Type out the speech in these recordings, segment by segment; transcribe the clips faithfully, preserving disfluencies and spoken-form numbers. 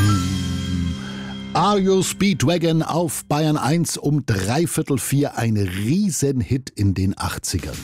Are Speedwagon auf Bayern eins um dreiviertel vier, ein Riesenhit in den achtzigern.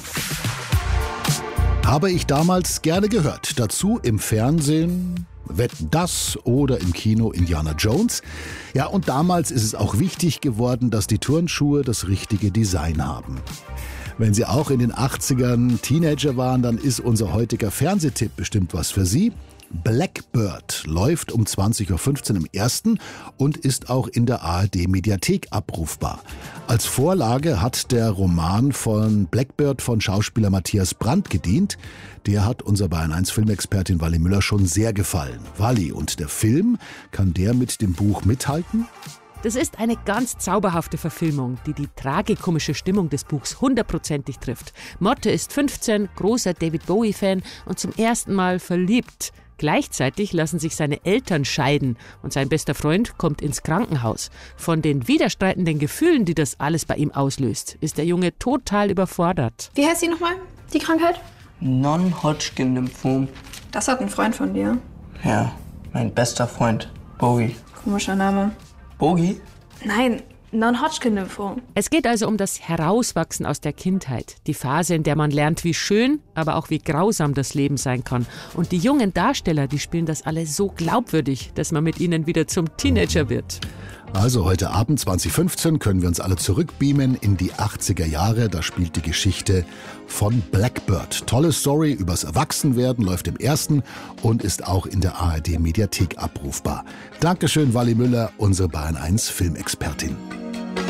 Habe ich damals gerne gehört. Dazu im Fernsehen Wetten, dass oder im Kino Indiana Jones. Ja, und damals ist es auch wichtig geworden, dass die Turnschuhe das richtige Design haben. Wenn Sie auch in den achtzigern Teenager waren, dann ist unser heutiger Fernsehtipp bestimmt was für Sie. Blackbird läuft um zwanzig Uhr fünfzehn im ersten und ist auch in der A R D-Mediathek abrufbar. Als Vorlage hat der Roman von Blackbird von Schauspieler Matthias Brandt gedient. Der hat unser Bayern eins Filmexpertin Wally Müller schon sehr gefallen. Wally, und der Film, kann der mit dem Buch mithalten? Das ist eine ganz zauberhafte Verfilmung, die die tragikomische Stimmung des Buchs hundertprozentig trifft. Motte ist fünfzehn, großer David Bowie-Fan und zum ersten Mal verliebt. Gleichzeitig lassen sich seine Eltern scheiden und sein bester Freund kommt ins Krankenhaus. Von den widerstreitenden Gefühlen, die das alles bei ihm auslöst, ist der Junge total überfordert. Wie heißt sie nochmal, die Krankheit? Non-Hodgkin-Lymphom. Das hat ein Freund von dir. Ja, mein bester Freund, Bowie. Komischer Name. Bogie? Nein, Non-Hodgkin-Lymphom. Es geht also um das Herauswachsen aus der Kindheit. Die Phase, in der man lernt, wie schön, aber auch wie grausam das Leben sein kann. Und die jungen Darsteller, die spielen das alle so glaubwürdig, dass man mit ihnen wieder zum Teenager wird. Also heute Abend zwanzig Uhr fünfzehn können wir uns alle zurückbeamen in die achtziger Jahre. Da spielt die Geschichte von Blackbird. Tolle Story übers Erwachsenwerden, läuft im ersten und ist auch in der A R D-Mediathek abrufbar. Dankeschön, Wally Müller, unsere Bayern eins Filmexpertin.